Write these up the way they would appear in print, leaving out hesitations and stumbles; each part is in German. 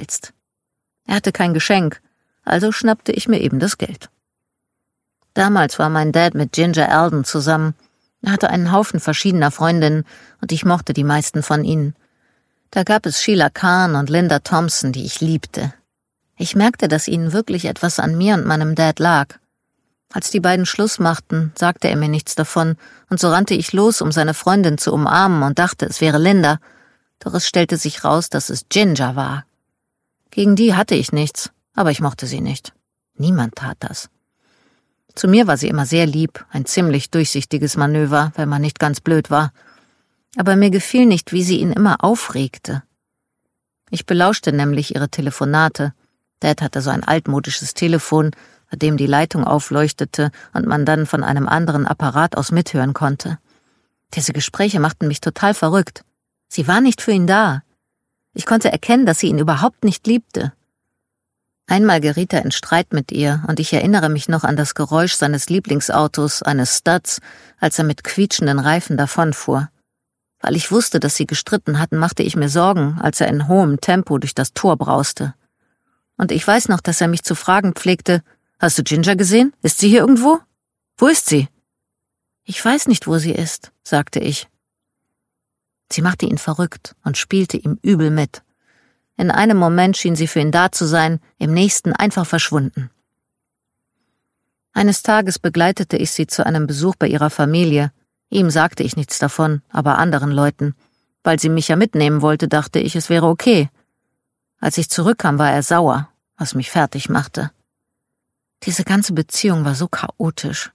willst. Er hatte kein Geschenk, also schnappte ich mir eben das Geld. Damals war mein Dad mit Ginger Alden zusammen. Er hatte einen Haufen verschiedener Freundinnen und ich mochte die meisten von ihnen. Da gab es Sheila Khan und Linda Thompson, die ich liebte. Ich merkte, dass ihnen wirklich etwas an mir und meinem Dad lag. Als die beiden Schluss machten, sagte er mir nichts davon, und so rannte ich los, um seine Freundin zu umarmen und dachte, es wäre Linda. Doch es stellte sich raus, dass es Ginger war. Gegen die hatte ich nichts, aber ich mochte sie nicht. Niemand tat das. Zu mir war sie immer sehr lieb, ein ziemlich durchsichtiges Manöver, wenn man nicht ganz blöd war. Aber mir gefiel nicht, wie sie ihn immer aufregte. Ich belauschte nämlich ihre Telefonate. Dad hatte so ein altmodisches Telefon, bei dem die Leitung aufleuchtete und man dann von einem anderen Apparat aus mithören konnte. Diese Gespräche machten mich total verrückt. Sie war nicht für ihn da. Ich konnte erkennen, dass sie ihn überhaupt nicht liebte. Einmal geriet er in Streit mit ihr und ich erinnere mich noch an das Geräusch seines Lieblingsautos, eines Studs, als er mit quietschenden Reifen davonfuhr. Weil ich wusste, dass sie gestritten hatten, machte ich mir Sorgen, als er in hohem Tempo durch das Tor brauste. Und ich weiß noch, dass er mich zu fragen pflegte, »Hast du Ginger gesehen? Ist sie hier irgendwo? Wo ist sie?« »Ich weiß nicht, wo sie ist«, sagte ich. Sie machte ihn verrückt und spielte ihm übel mit. In einem Moment schien sie für ihn da zu sein, im nächsten einfach verschwunden. Eines Tages begleitete ich sie zu einem Besuch bei ihrer Familie. Ihm sagte ich nichts davon, aber anderen Leuten. Weil sie mich ja mitnehmen wollte, dachte ich, es wäre okay. Als ich zurückkam, war er sauer, was mich fertig machte. Diese ganze Beziehung war so chaotisch.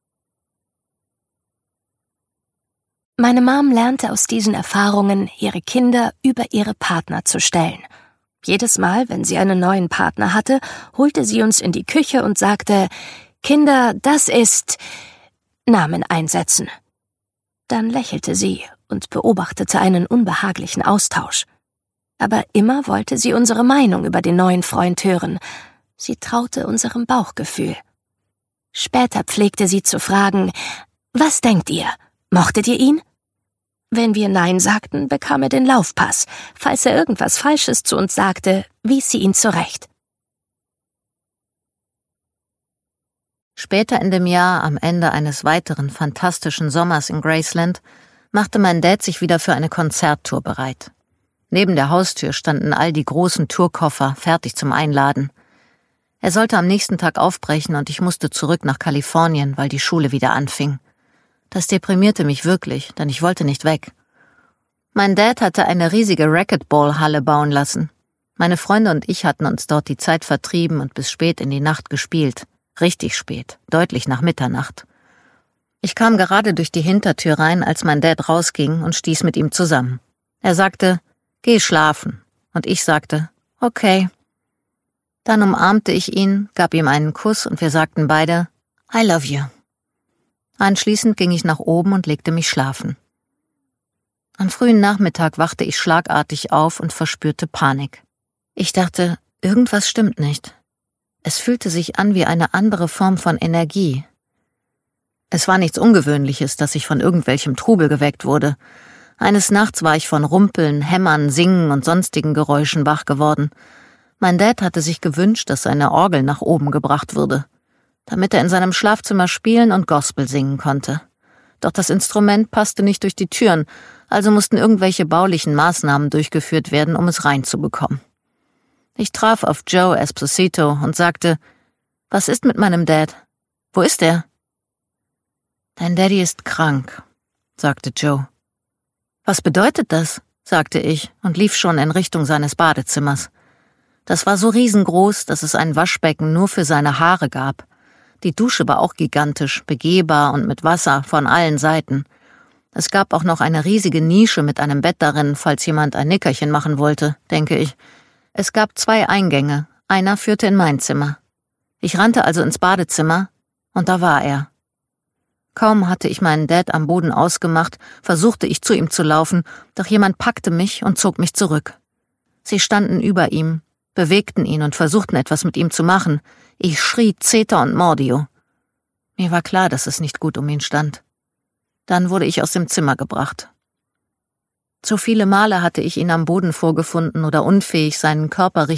Meine Mom lernte aus diesen Erfahrungen, ihre Kinder über ihre Partner zu stellen. Jedes Mal, wenn sie einen neuen Partner hatte, holte sie uns in die Küche und sagte, »Kinder, das ist...« Namen einsetzen. Dann lächelte sie und beobachtete einen unbehaglichen Austausch. Aber immer wollte sie unsere Meinung über den neuen Freund hören. Sie traute unserem Bauchgefühl. Später pflegte sie zu fragen, »Was denkt ihr? Mochtet ihr ihn?« Wenn wir Nein sagten, bekam er den Laufpass. Falls er irgendwas Falsches zu uns sagte, wies sie ihn zurecht. Später in dem Jahr, am Ende eines weiteren fantastischen Sommers in Graceland, machte mein Dad sich wieder für eine Konzerttour bereit. Neben der Haustür standen all die großen Tourkoffer, fertig zum Einladen. Er sollte am nächsten Tag aufbrechen und ich musste zurück nach Kalifornien, weil die Schule wieder anfing. Das deprimierte mich wirklich, denn ich wollte nicht weg. Mein Dad hatte eine riesige Racquetball-Halle bauen lassen. Meine Freunde und ich hatten uns dort die Zeit vertrieben und bis spät in die Nacht gespielt. Richtig spät, deutlich nach Mitternacht. Ich kam gerade durch die Hintertür rein, als mein Dad rausging und stieß mit ihm zusammen. Er sagte, »Geh schlafen«, und ich sagte, »Okay«. Dann umarmte ich ihn, gab ihm einen Kuss und wir sagten beide, »I love you«. Anschließend ging ich nach oben und legte mich schlafen. Am frühen Nachmittag wachte ich schlagartig auf und verspürte Panik. Ich dachte, irgendwas stimmt nicht. Es fühlte sich an wie eine andere Form von Energie. Es war nichts Ungewöhnliches, dass ich von irgendwelchem Trubel geweckt wurde. Eines Nachts war ich von Rumpeln, Hämmern, Singen und sonstigen Geräuschen wach geworden. Mein Dad hatte sich gewünscht, dass seine Orgel nach oben gebracht würde, damit er in seinem Schlafzimmer spielen und Gospel singen konnte. Doch das Instrument passte nicht durch die Türen, also mussten irgendwelche baulichen Maßnahmen durchgeführt werden, um es reinzubekommen. Ich traf auf Joe Esposito und sagte, »Was ist mit meinem Dad? Wo ist er?« »Dein Daddy ist krank«, sagte Joe. »Was bedeutet das?«, sagte ich und lief schon in Richtung seines Badezimmers. Das war so riesengroß, dass es ein Waschbecken nur für seine Haare gab. Die Dusche war auch gigantisch, begehbar und mit Wasser von allen Seiten. Es gab auch noch eine riesige Nische mit einem Bett darin, falls jemand ein Nickerchen machen wollte, denke ich. Es gab 2 Eingänge, einer führte in mein Zimmer. Ich rannte also ins Badezimmer, und da war er. Kaum hatte ich meinen Dad am Boden ausgemacht, versuchte ich zu ihm zu laufen, doch jemand packte mich und zog mich zurück. Sie standen über ihm, bewegten ihn und versuchten etwas mit ihm zu machen. Ich schrie Zeta und Mordio. Mir war klar, dass es nicht gut um ihn stand. Dann wurde ich aus dem Zimmer gebracht. So viele Male hatte ich ihn am Boden vorgefunden oder unfähig, seinen Körper